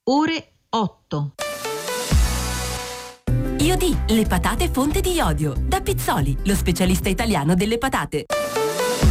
ore 8. IOD, le patate fonte di iodio. Da Pizzoli, lo specialista italiano delle patate.